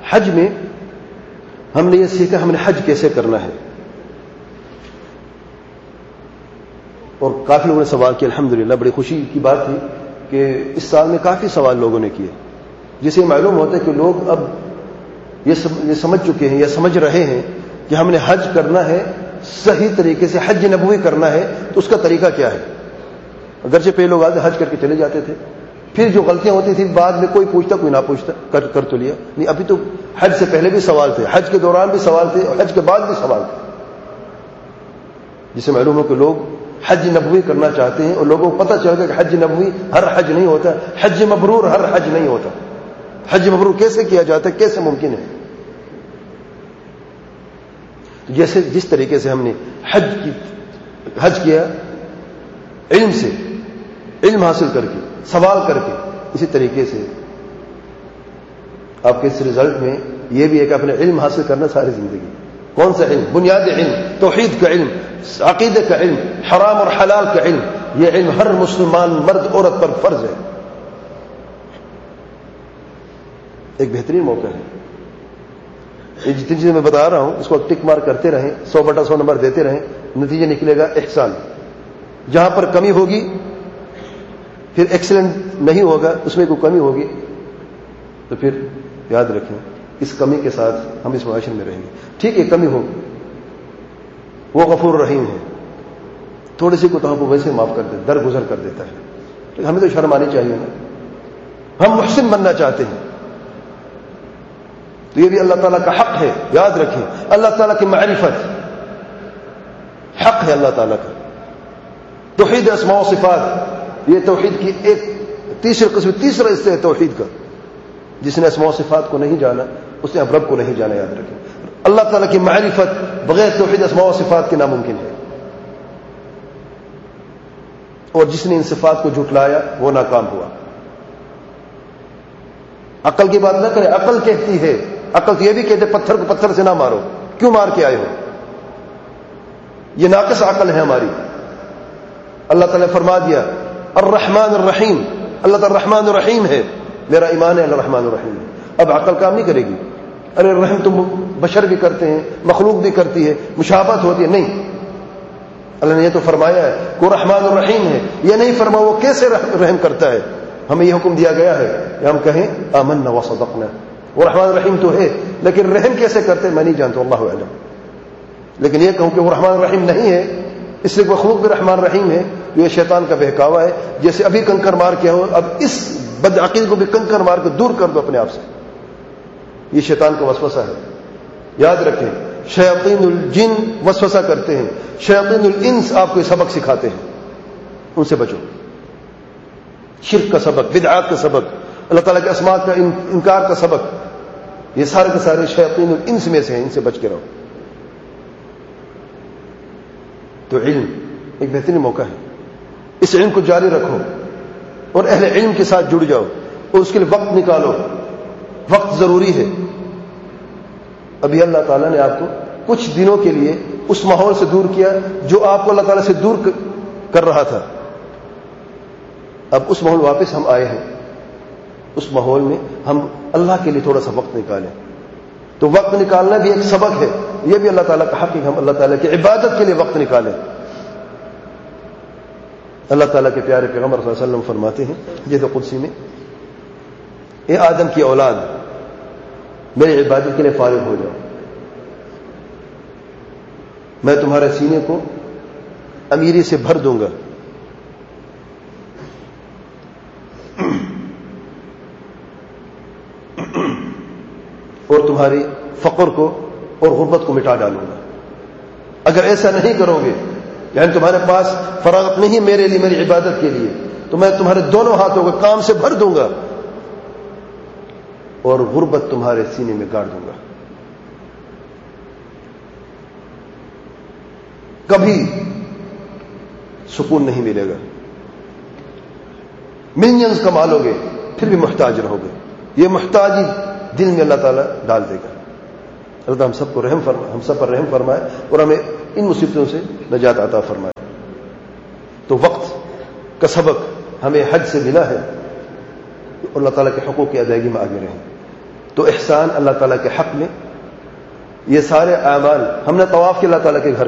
حج میں ہم نے یہ سیکھا ہم نے حج کیسے کرنا ہے، اور کافی لوگوں نے سوال کیا، الحمدللہ بڑی خوشی کی بات تھی کہ اس سال میں کافی سوال لوگوں نے کیے، جسے معلوم ہوتا ہے کہ لوگ اب یہ سمجھ چکے ہیں یا سمجھ رہے ہیں کہ ہم نے حج کرنا ہے صحیح طریقے سے، حج نبوی کرنا ہے تو اس کا طریقہ کیا ہے۔ اگرچہ پہلے لوگ آگے حج کر کے چلے جاتے تھے، پھر جو غلطیاں ہوتی تھیں بعد میں کوئی پوچھتا کوئی نہ پوچھتا، کر تو لیا نہیں، ابھی تو حج سے پہلے بھی سوال تھے، حج کے دوران بھی سوال تھے، اور حج کے بعد بھی سوال تھے، جسے معلوم ہو کہ لوگ حج نبوی کرنا چاہتے ہیں، اور لوگوں کو پتہ چل گیا کہ حج نبوی ہر حج نہیں ہوتا، حج مبرور ہر حج نہیں ہوتا۔ حج مبرور کیسے کیا جاتا ہے، کیسے ممکن ہے؟ جیسے جس طریقے سے ہم نے حج کیا علم سے، علم حاصل کر کے، سوال کر کے، اسی طریقے سے آپ کے اس رزلٹ میں یہ بھی ہے کہ اپنے علم حاصل کرنا ساری زندگی۔ کون سا علم؟ بنیادی علم، توحید کا علم، عقیدے کا علم، حرام اور حلال کا علم، یہ علم ہر مسلمان مرد عورت پر فرض ہے۔ ایک بہترین موقع ہے، یہ جتنی چیزیں میں بتا رہا ہوں اس کو ٹک مار کرتے رہیں، 100/100 نمبر دیتے رہیں، نتیجہ نکلے گا احسان۔ جہاں پر کمی ہوگی پھر ایکسلنٹ نہیں ہوگا، اس میں کوئی کمی ہوگی تو پھر یاد رکھیں اس کمی کے ساتھ ہم اس معاشرے میں رہیں گے۔ ٹھیک ہے کمی ہو، وہ غفور رحیم ہے، تھوڑی سی کوتاہی کو ویسے معاف کر دیتا، درگزر کر دیتا ہے، لیکن ہمیں تو شرم آنی چاہیے نا، ہم محسن بننا چاہتے ہیں، تو یہ بھی اللہ تعالیٰ کا حق ہے، یاد رکھیں اللہ تعالیٰ کی معرفت حق ہے، اللہ تعالیٰ کا توحید اسماء و صفات، یہ توحید کی ایک تیسری قسم، تیسرا حصہ ہے توحید کا۔ جس نے اسماء و صفات کو نہیں جانا اس نے اب رب کو نہیں جانا، یاد رکھیں اللہ تعالیٰ کی معرفت بغیر توحید اسماء و صفات کے ناممکن ہے، اور جس نے ان صفات کو جھٹلایا وہ ناکام ہوا۔ عقل کی بات نہ کرے، عقل کہتی ہے، عقل تو یہ بھی کہتے پتھر کو پتھر سے نہ مارو، کیوں مار کے آئے ہو، یہ ناقص عقل ہے ہماری۔ اللہ تعالیٰ نے فرما دیا الرحمن الرحیم، اللہ تعالیٰ الرحمن الرحیم ہے، میرا ایمان ہے اللہ الرحمن الرحیم ہے۔ اب عقل کام نہیں کرے گی، ارے رحم تم بشر بھی کرتے ہیں، مخلوق بھی کرتی ہے، مشابہت ہوتی ہے، نہیں، اللہ نے یہ تو فرمایا ہے کہ وہ رحمان الرحیم ہے، یہ نہیں فرما وہ کیسے رحم کرتا ہے۔ ہمیں یہ حکم دیا گیا ہے کہ ہم کہیں آمنا وصدقنا، وہ رحمان الرحیم تو ہے، لیکن رحم کیسے کرتے میں نہیں جانتا، اللہ اعلم۔ لیکن یہ کہوں کہ وہ رحمان الرحیم نہیں ہے، اس لیے مخلوق بھی رحمان الرحیم ہے، یہ شیطان کا بہکاوا ہے۔ جیسے ابھی کنکر مار کے ہو، اب اس بدعقیدگی کو بھی کنکر مار کے دور کر دو اپنے آپ سے، یہ شیطان کا وسوسہ ہے، یاد رکھیں۔ شیاطین الجن وسوسہ کرتے ہیں، شیاطین الانس آپ کو سبق سکھاتے ہیں، ان سے بچو۔ شرک کا سبق، بدعات کا سبق، اللہ تعالیٰ کے اسماء کا انکار کا سبق، یہ سارے کے سارے شیاطین الانس میں سے ہیں، ان سے بچ کے رہو۔ تو علم ایک بہترین موقع ہے، اس علم کو جاری رکھو اور اہل علم کے ساتھ جڑ جاؤ، اور اس کے لیے وقت نکالو، وقت ضروری ہے۔ ابھی اللہ تعالیٰ نے آپ کو کچھ دنوں کے لیے اس ماحول سے دور کیا جو آپ کو اللہ تعالیٰ سے دور کر رہا تھا، اب اس ماحول واپس ہم آئے ہیں، اس ماحول میں ہم اللہ کے لیے تھوڑا سا وقت نکالیں۔ تو وقت نکالنا بھی ایک سبق ہے، یہ بھی اللہ تعالیٰ کا حق ہے کہ ہم اللہ تعالیٰ کی عبادت کے لیے وقت نکالیں۔ اللہ تعالیٰ کے پیارے پیغمبر صلی اللہ علیہ وسلم فرماتے ہیں حدیث قدسی میں، اے آدم کی اولاد میری عبادت کے لیے فارغ ہو جاؤ، میں تمہارے سینے کو امیری سے بھر دوں گا، اور تمہاری فقر کو اور غربت کو مٹا ڈالوں گا۔ اگر ایسا نہیں کرو گے، یعنی تمہارے پاس فراغت نہیں میرے لیے، میری عبادت کے لیے، تو میں تمہارے دونوں ہاتھوں کو کام سے بھر دوں گا اور غربت تمہارے سینے میں گاڑ دوں گا۔ کبھی سکون نہیں ملے گا، ملینز کما لو گے پھر بھی محتاج رہو گے، یہ محتاجی دل میں اللہ تعالیٰ ڈال دے گا۔ اللہ ہم سب کو رحم فرمائے، ہم سب پر رحم فرمائے اور ہمیں ان مصیبتوں سے نجات عطا فرمائے۔ تو وقت کا سبق ہمیں حج سے ملا ہے، اور اللہ تعالیٰ کے حقوق کی ادائیگی میں آگے رہیں۔ تو احسان اللہ تعالیٰ کے حق میں یہ سارے اعمال ہم نے طواف کے اللہ تعالیٰ کے گھر